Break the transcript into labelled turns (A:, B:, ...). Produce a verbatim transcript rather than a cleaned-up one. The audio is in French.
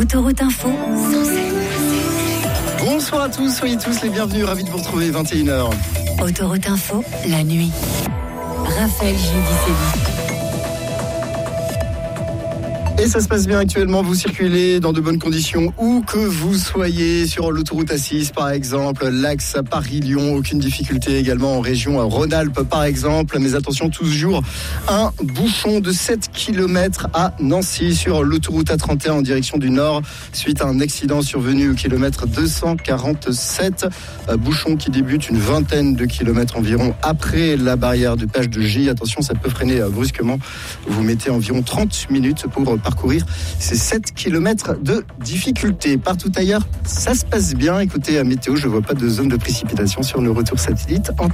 A: Autoroute Info, Sancerre.
B: Bonsoir à tous, soyez tous les bienvenus, ravis de vous retrouver, vingt et une heures.
A: Autoroute Info, la nuit. Raphaël Giudicelli.
B: Et ça se passe bien actuellement, vous circulez dans de bonnes conditions où que vous soyez, sur l'autoroute A six par exemple, l'axe Paris-Lyon, aucune difficulté également en région Rhône-Alpes par exemple, mais attention toujours, un bouchon de sept kilomètres à Nancy sur l'autoroute A trente et un en direction du nord, suite à un accident survenu au kilomètre deux cent quarante-sept, bouchon qui débute une vingtaine de kilomètres environ après la barrière de Page de J, attention ça peut freiner brusquement, vous mettez environ trente minutes pour parcourir ces sept kilomètres de difficulté. Partout ailleurs, ça se passe bien. Écoutez, à météo, je ne vois pas de zone de précipitation sur le retour satellite.